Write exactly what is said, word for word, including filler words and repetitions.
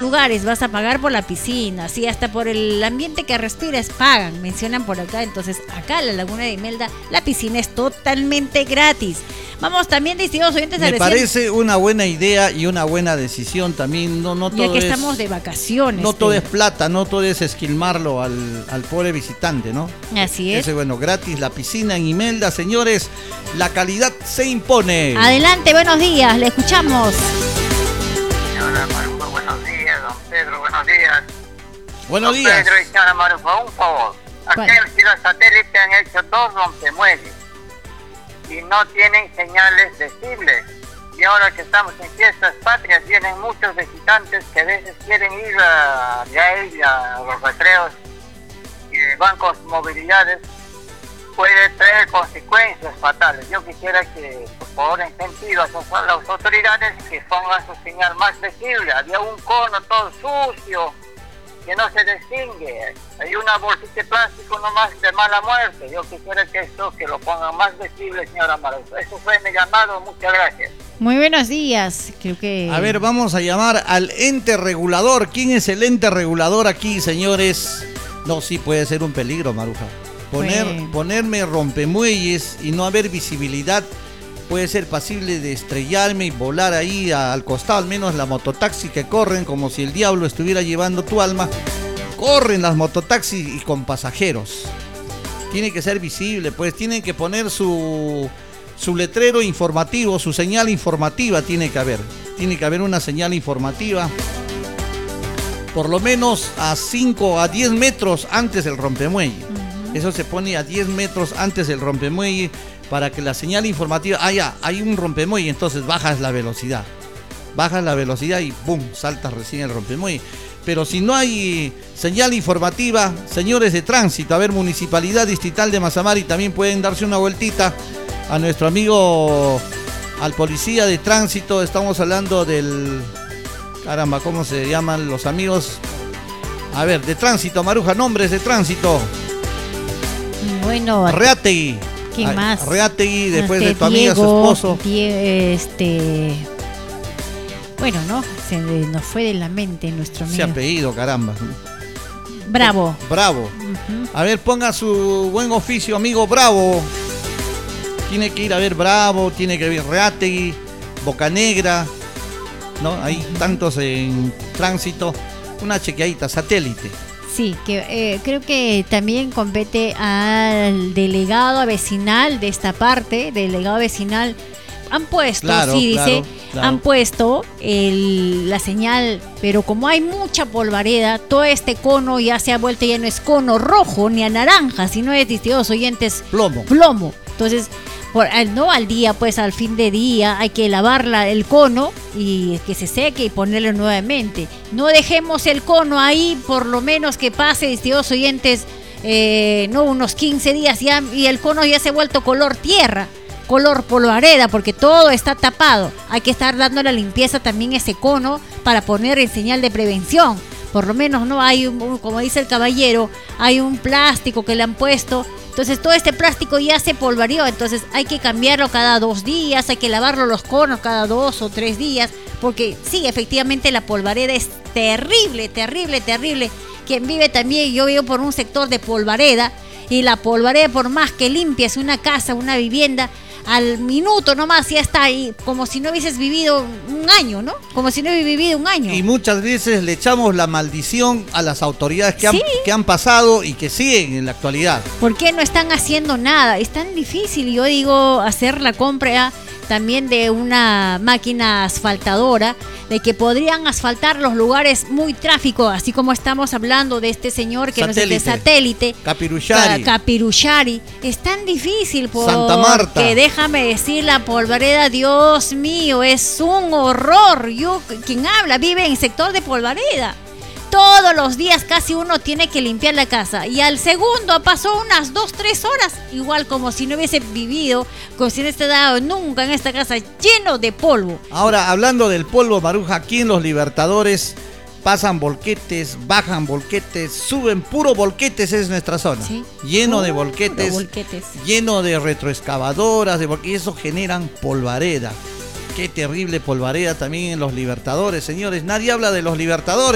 lugares vas a pagar por la piscina, sí, hasta por el ambiente que respires pagan, mencionan por acá. Entonces acá en la Laguna de Imelda la piscina es totalmente gratis. Vamos también, distinguidos oyentes, a Me decir, parece una buena idea y una buena decisión también. No, no todo ya que es, estamos de vacaciones. No todo pero. es plata, no todo es esquilmarlo al, al pobre visitante, ¿no? Así es. Ese, bueno, gratis la piscina en Imelda, señores. La calidad se impone. Adelante, buenos días, le escuchamos. Señora Marufa, buenos días. Don Pedro, buenos días. Buenos Don días. Pedro y señora Marufa, un favor. Aquí ¿Cuál? en el cielo satélite han hecho dos rompemuelles y no tienen señales visibles. Y ahora que estamos en fiestas patrias, vienen muchos visitantes que a veces quieren ir a, a, a los recreos y van con sus movilidades. Puede traer consecuencias fatales. Yo quisiera que, por favor, incentive a las autoridades que pongan su señal más visible. Había un cono todo sucio que no se distingue. Hay una bolsita de plástico nomás de mala muerte. Yo quisiera que esto, que lo pongan más visible, señora Marufa. Eso fue mi llamado. Muchas gracias. Muy buenos días, creo que... A ver, vamos a llamar al ente regulador. ¿Quién es el ente regulador aquí, señores? No, sí puede ser un peligro, Maruja. Poner, Bueno. Ponerme rompemuelles y no haber visibilidad puede ser pasible de estrellarme y volar ahí a- al costado. Al menos la mototaxi que corren como si el diablo estuviera llevando tu alma. Corren las mototaxis y con pasajeros. Tiene que ser visible, pues tienen que poner su, su letrero informativo, su señal informativa tiene que haber. Tiene que haber una señal informativa. Por lo menos a cinco a diez metros antes del rompemuelle. Eso se pone a diez metros antes del rompemuelle para que la señal informativa, ah ya, hay un rompemuelle, entonces bajas la velocidad. Bajas la velocidad y ¡pum! Saltas recién el rompemuelle. Pero si no hay señal informativa, señores de tránsito, a ver, Municipalidad Distrital de Mazamari, también pueden darse una vueltita a nuestro amigo, al policía de tránsito. Estamos hablando del... Caramba, ¿cómo se llaman los amigos? A ver, de tránsito, Maruja, nombres de tránsito. Bueno, Reategui. ¿quién Ay, más? Reategui, después Este, de tu amiga, su Diego, esposo. Die- este... Bueno, ¿no? Se nos fue de la mente nuestro Ese amigo. apellido, caramba. Bravo. Bravo. Ujú. A ver, ponga su buen oficio, amigo Bravo. Tiene que ir a ver Bravo, tiene que ver Reategui, Bocanegra, ¿no? Hay tantos en tránsito. Una chequeadita, satélite. Sí, que eh, creo que también compete al delegado vecinal de esta parte, delegado vecinal. Han puesto, Claro, sí, claro, dice, claro. han puesto el, la señal, pero como hay mucha polvareda, todo este cono ya se ha vuelto, ya no es cono rojo ni a naranja, sino es, distinguidos oyentes, Plomo. plomo. Entonces, por, al- no al día, pues al fin de día hay que lavarla el cono y que se seque y ponerlo nuevamente. No dejemos el cono ahí, por lo menos que pase, distinguidos oyentes, eh, no unos quince días ya, y el cono ya se ha vuelto color tierra, color polvareda, porque todo está tapado. Hay que estar dando la limpieza también a ese cono para poner en señal de prevención. Por lo menos no hay, un, un- como dice el caballero, hay un plástico que le han puesto. Entonces todo este plástico ya se polvareó, entonces hay que cambiarlo cada dos días, hay que lavarlo los conos cada dos o tres días, porque sí, efectivamente la polvareda es terrible, terrible, terrible. Quien vive también, yo vivo por un sector de polvareda, y la polvareda, por más que limpies una casa, una vivienda, al minuto nomás ya está ahí, como si no hubieses vivido un año, ¿no? Como si no hubieses vivido un año. Y muchas veces le echamos la maldición a las autoridades que han, Sí. que han pasado y que siguen en la actualidad. ¿Por qué no están haciendo nada? Es tan difícil, yo digo, hacer la compra también de una máquina asfaltadora, de que podrían asfaltar los lugares muy tráfico, así como estamos hablando de este señor que nos es de satélite, Capiruchari. Ca- Capiruchari. Es tan difícil porque Santa Marta. déjame decir, la polvareda, Dios mío, es un horror. Yo, quien habla, vive en sector de polvareda. Todos los días casi uno tiene que limpiar la casa, y al segundo pasó unas dos, tres horas, igual como si no hubiese vivido, como si no hubiese dado nunca en esta casa, lleno de polvo. Ahora, hablando del polvo, Maruja, aquí en los Libertadores pasan volquetes, bajan volquetes, suben puro volquetes, es nuestra zona. Sí. Lleno de Puro volquetes, volquetes. lleno de retroexcavadoras, de volquetes, y eso generan polvareda. Qué terrible polvareda también en los Libertadores, señores. Nadie habla de los Libertadores.